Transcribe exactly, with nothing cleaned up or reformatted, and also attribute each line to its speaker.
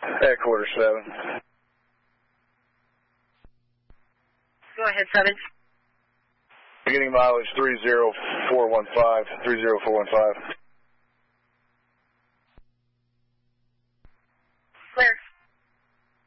Speaker 1: Headquarters seven.
Speaker 2: Go ahead, seven.
Speaker 1: Beginning mileage three zero four one five, three zero four one five.